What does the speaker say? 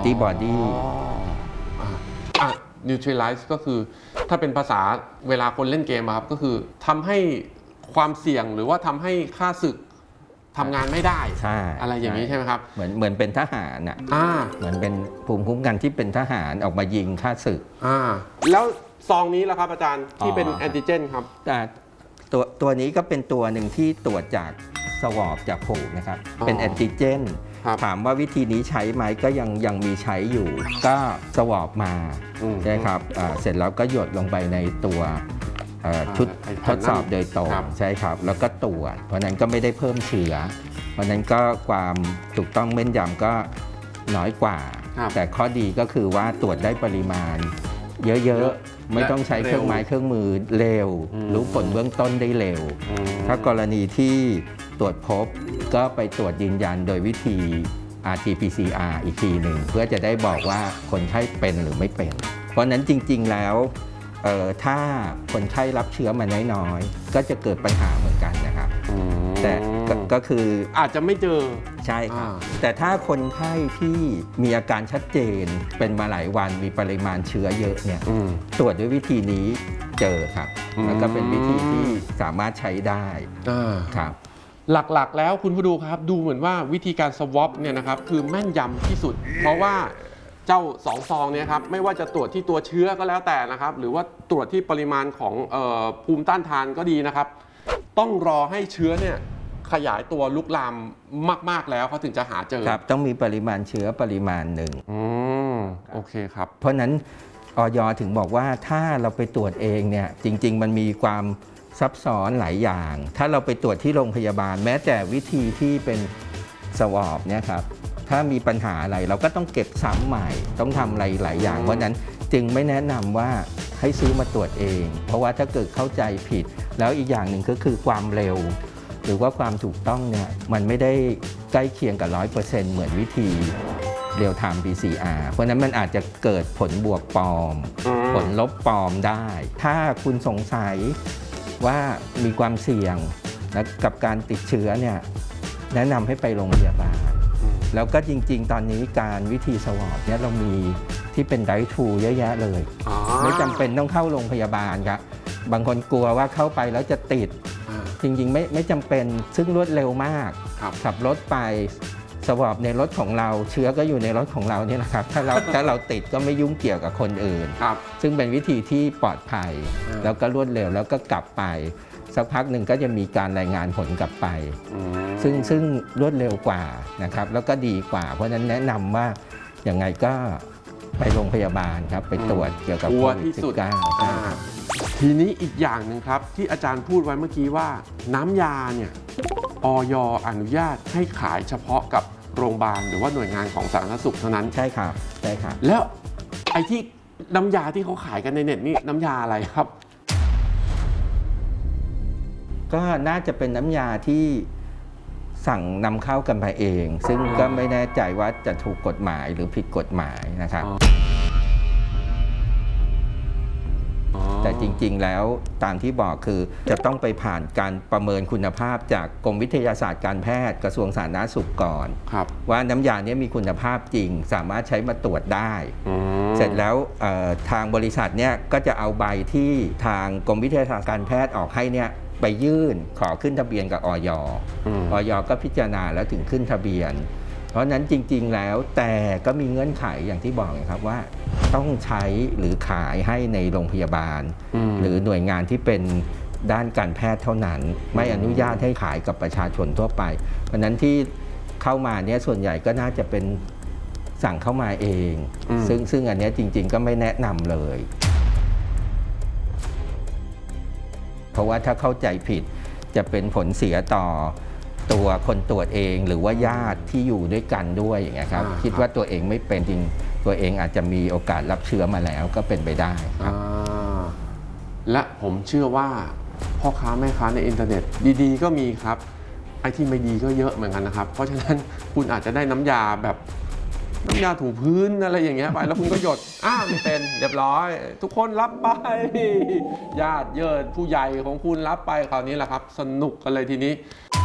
ตี้บอดี้ neutralize ก็คือถ้าเป็นภาษาเวลาคนเล่นเกมครับก็คือทำให้ความเสี่ยงหรือว่าทำให้ค่าศึกทำงานไม่ได้อะไรอย่างนี้ใช่ไหมครับเหมือนเป็นทหารอ่ะเหมือนเป็นภูมิคุ้มกันที่เป็นทหารออกมายิงค่าศึกแล้วซองนี้ล่ะครับอาจารย์ที่เป็นแอนติเจนครับตัวนี้ก็เป็นตัวหนึ่งที่ตรวจจากสวอปจากผูกนะครับเป็นแอนติเจนถามว่าวิธีนี้ใช้ไหมก็ยังมีใช้อยู่ก็สวอปมาใช่ครับเสร็จแล้วก็หยดลงไปในตัวชุดทดสอบโดยตรงใช่ครับแล้วก็ตรวจเพราะนั้นก็ไม่ได้เพิ่มเชื้อเพราะนั้นก็ความถูกต้องแม่นยำก็น้อยกว่าแต่ข้อดีก็คือว่าตรวจได้ปริมาณเยอะๆไม่ต้องใช้เครื่องไม้เครื่องมือเร็วรู้ผลเบื้องต้นได้เร็วถ้ากรณีที่ตรวจพบก็ไปตรวจยืนยันโดยวิธี RT-PCR อีกทีหนึ่งเพื่อจะได้บอกว่าคนไข้เป็นหรือไม่เป็นเพราะนั้นจริงๆแล้วถ้าคนไข้รับเชื้อมาน้อยๆก็จะเกิดปัญหาเหมือนกันนะครับแต่ก็คืออาจจะไม่เจอใช่ครับแต่ถ้าคนไข้ที่มีอาการชัดเจนเป็นมาหลายวันมีปริมาณเชื้อเยอะเนี่ยตรวจด้วยวิธีนี้เจอครับแล้วก็เป็นวิธีที่สามารถใช้ได้ครับหลักๆแล้วคุณผู้ดูครับดูเหมือนว่าวิธีการสวอปเนี่ยนะครับคือแม่นยำที่สุดเพราะว่าเจ้า2 ซองเนี่ยครับไม่ว่าจะตรวจที่ตัวเชื้อก็แล้วแต่นะครับหรือว่าตรวจที่ปริมาณของภูมิต้านทานก็ดีนะครับต้องรอให้เชื้อเนี่ยขยายตัวลุกลามมากๆแล้วเขาถึงจะหาเจอครับต้องมีปริมาณเชื้อปริมาณหนึ่งโอเคครับเพราะนั้นอย.ถึงบอกว่าถ้าเราไปตรวจเองเนี่ยจริงๆมันมีความซับซ้อนหลายอย่างถ้าเราไปตรวจที่โรงพยาบาลแม้แต่วิธีที่เป็นสวอปเนี่ยครับถ้ามีปัญหาอะไรเราก็ต้องเก็บซ้ำใหม่ต้องทำอะไรหลายอย่างเพราะนั้นจึงไม่แนะนำว่าให้ซื้อมาตรวจเองเพราะว่าถ้าเกิดเข้าใจผิดแล้วอีกอย่างหนึ่งก็คือความเร็วหรือว่าความถูกต้องเนี่ยมันไม่ได้ใกล้เคียงกับ 100% เหมือนวิธีเรียลไทม์ PCR เพราะนั้นมันอาจจะเกิดผลบวกปลอมผลลบปลอมได้ถ้าคุณสงสัยว่ามีความเสี่ยงกับการติดเชื้อเนี่ยแนะนำให้ไปโรงพยาบาลแล้วก็จริงๆตอนนี้การวิธีสวอปเนี่ยเรามีที่เป็นไดร์ทูเยอะแยะเลยไม่จำเป็นต้องเข้าโรงพยาบาลครับบางคนกลัวว่าเข้าไปแล้วจะติดจริงๆไม่จำเป็นซึ่งรวดเร็วมากขับรถไปสวอปในรถของเราเชื้อก็อยู่ในรถของเรานี่แหละครับถ้าเราติดก็ไม่ยุ่งเกี่ยวกับคนอื่นซึ่งเป็นวิธีที่ปลอดภัยแล้วก็รวดเร็วแล้วก็กลับไปสักพักหนึ่งก็จะมีการรายงานผลกลับไปซึ่งรวดเร็วกว่านะครับแล้วก็ดีกว่าเพราะฉะนั้นแนะนำว่าอย่างไงก็ไปโรงพยาบาลครับไปตรวจเกี่ยวกับโควิด -19 ทีนี้อีกอย่างหนึ่งครับที่อาจารย์พูดไว้เมื่อกี้ว่าน้ำยาเนี่ยอย.อนุญาตให้ขายเฉพาะกับโรงพยาบาลหรือว่าหน่วยงานของสาธารณสุขเท่านั้นใช่ครับใช่ครับแล้วไอ้ที่น้ำยาที่เขาขายกันในเน็ตนี่น้ำยาอะไรครับก็น่าจะเป็นน้ำยาที่สั่งนำเข้ากันมาเองซึ่งก็ไม่แน่ใจว่าจะถูกกฎหมายหรือผิดกฎหมายนะครับแต่จริงๆแล้วตามที่บอกคือจะต้องไปผ่านการประเมินคุณภาพจากกรมวิทยาศาสตร์การแพทย์กระทรวงสาธารณสุขก่อนว่าน้ำยานี้มีคุณภาพจริงสามารถใช้มาตรวจได้เสร็จแล้วทางบริษัทเนี่ยก็จะเอาใบที่ทางกรมวิทยาศาสตร์การแพทย์ออกให้เนี่ยไปยื่นขอขึ้นทะเบียนกับอย.ก็พิจารณาแล้วถึงขึ้นทะเบียนเพราะนั้นจริงๆแล้วแต่ก็มีเงื่อนไขอย่างที่บอกครับว่าต้องใช้หรือขายให้ในโรงพยาบาลหรือหน่วยงานที่เป็นด้านการแพทย์เท่านั้นไม่อนุญาตให้ขายกับประชาชนทั่วไปเพราะนั้นที่เข้ามาเนี่ยส่วนใหญ่ก็น่าจะเป็นสั่งเข้ามาเองซึ่งอันนี้จริงๆก็ไม่แนะนำเลยเพราะว่าถ้าเข้าใจผิดจะเป็นผลเสียต่อตัวคนตรวจเองหรือว่าญาติที่อยู่ด้วยกันด้วยอย่างเงี้ยครับคิดว่าตัวเองไม่เป็นจริงตัวเองอาจจะมีโอกาสรับเชื้อมาแล้วก็เป็นไปได้ครับและผมเชื่อว่าพ่อค้าแม่ค้าในอินเทอร์เน็ตดีๆก็มีครับไอ้ที่ไม่ดีก็เยอะเหมือนกันนะครับเพราะฉะนั้นคุณอาจจะได้น้ำยาแบบน้ำยาถูพื้นอะไรอย่างเงี้ยไปแล้วคุณก็หยดไม่เป็นเรียบร้อยทุกคนรับไปญาติเยิดผู้ใหญ่ของคุณรับไปคราวนี้แหละครับสนุกกันเลยทีนี้